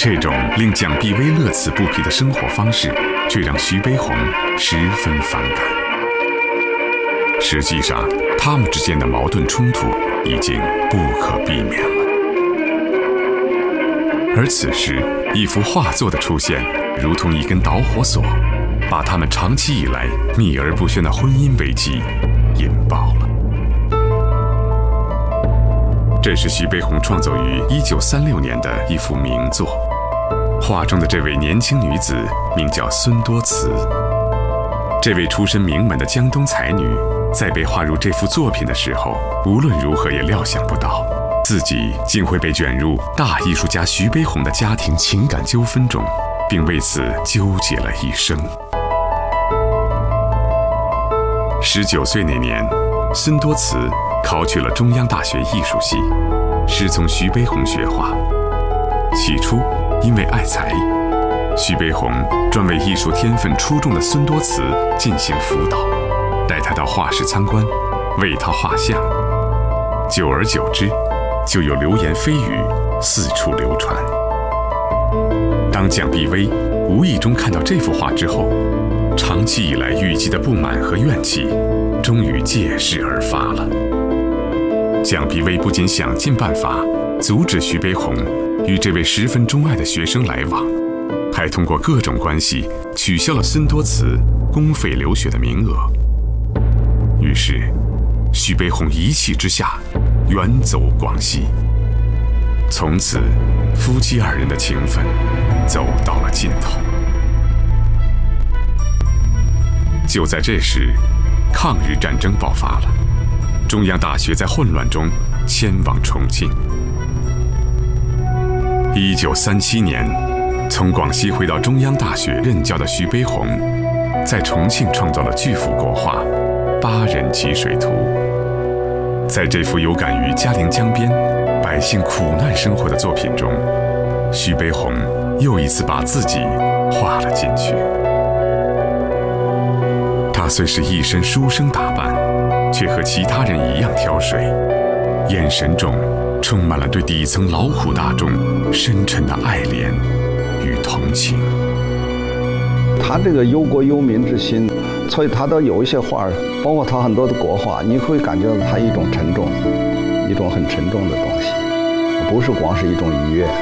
这种令蒋碧薇乐此不疲的生活方式，却让徐悲鸿十分反感。实际上，他们之间的矛盾冲突已经不可避免了。而此时，一幅画作的出现，如同一根导火索，把他们长期以来秘而不宣的婚姻危机引爆了。这是徐悲鸿创作于1936年的一幅名作。画中的这位年轻女子名叫孙多慈。这位出身名门的江东才女，在被画入这幅作品的时候，无论如何也料想不到，自己竟会被卷入大艺术家徐悲鸿的家庭情感纠纷中，并为此纠结了一生。19岁那年，孙多慈考取了中央大学艺术系，师从徐悲鸿学画。起初，因为爱才，徐悲鸿专为艺术天分出众的孙多慈进行辅导，带他到画室参观，为他画像。久而久之，就有流言蜚语四处流传。当蒋碧薇无意中看到这幅画之后，长期以来郁积的不满和怨气终于借势而发了。蒋碧薇不仅想尽办法阻止徐悲鸿与这位十分钟爱的学生来往，还通过各种关系取消了孙多慈公费留学的名额。于是，徐悲鸿一气之下远走广西。从此，夫妻二人的情分走到了尽头。就在这时，抗日战争爆发了，中央大学在混乱中迁往重庆。1937年，从广西回到中央大学任教的徐悲鸿，在重庆创造了巨幅国画《八人骑水图》。在这幅有感于嘉陵江边百姓苦难生活的作品中，徐悲鸿又一次把自己画了进去。他虽是一身书生打扮，却和其他人一样挑水，眼神中充满了对底层劳苦大众深沉的爱怜与同情。 他这个忧国忧民之心，所以他的有一些画，包括他很多的国画，你会感觉到他一种沉重，一种很沉重的东西，不是光是一种愉悦。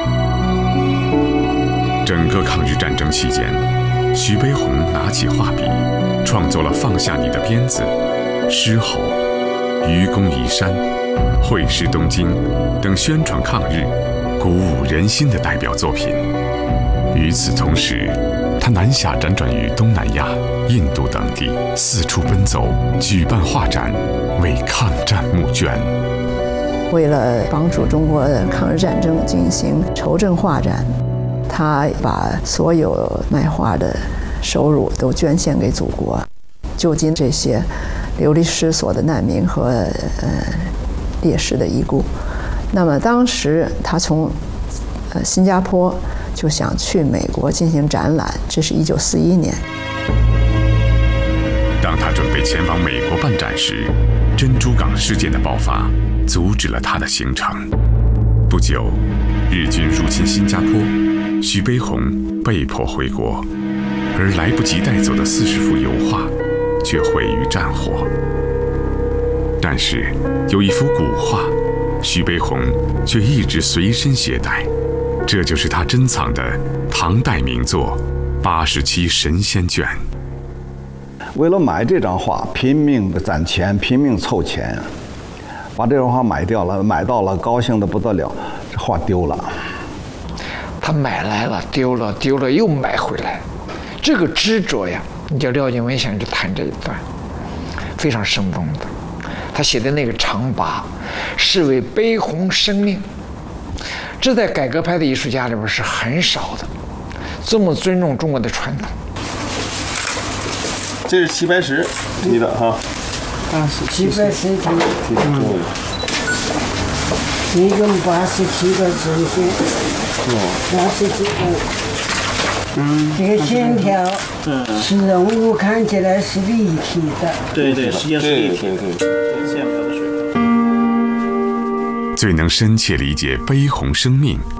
整个抗日战争期间，徐悲鸿拿起画笔，创作了《放下你的鞭子》《狮吼》《愚公移山》《会师东京》等宣传抗日、鼓舞人心的代表作品。与此同时，他南下辗转于东南亚、印度等地，四处奔走，举办画展，为抗战募捐。 为了帮助中国的抗日战争进行筹赈画展，他把所有卖画的收入都捐献给祖国，救济这些流离失所的难民和烈士的遗孤。那么当时他从新加坡就想去美国进行展览，这是1941年。 当他准备前往美国办展时，珍珠港事件的爆发阻止了他的行程。不久，日军入侵新加坡，徐悲鸿被迫回国，而来不及带走的40幅油画却毁于战火。但是有一幅古画，徐悲鸿却一直随身携带，这就是他珍藏的唐代名作《87神仙卷》。 为了买这张画，拼命的攒钱，拼命凑钱，把这张画买掉了，买到了，高兴的不得了，这画丢了。 他买来了，丢了，丢了又买回来，这个执着呀，你叫廖敬文先生谈这一段，非常生动的。他写的那个长跋，是为悲鸿生命，这在改革派的艺术家里边是很少的，这么尊重中国的传统。 这是齐白石题的哈， 是齐白石题的，一共87个神仙，87个。这个线条是人物看起来是立体的， 对，实际上是立体的，线条的水平。 最能深切理解悲鸿生命